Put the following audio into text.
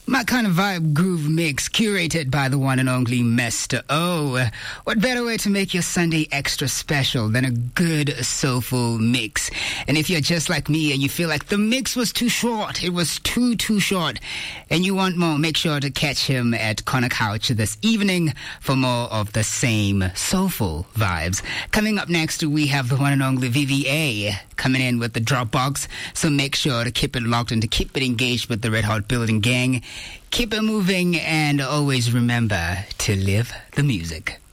My kind of vibe groove mix curated by the one and only Mr. O. What better way to make your Sunday extra special than a good soulful mix? And if you're just like me and you feel like the mix was too short, it was too short, and you want more, make sure to catch him at Connor Couch this evening for more of the same soulful vibes. Coming up next, we have the one and only VVA coming in with the Dropbox, so make sure to keep it locked and to keep it engaged with the Red Hot Building Gang. Keep it moving and always remember to live the music.